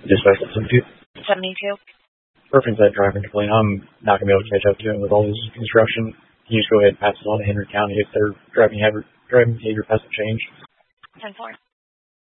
Dispatch 72. 72. Reference that driver complaint. I'm not going to be able to catch up to him with all this construction. Can you just go ahead and pass it on to Henry County if their driving behavior hasn't changed? 10-4.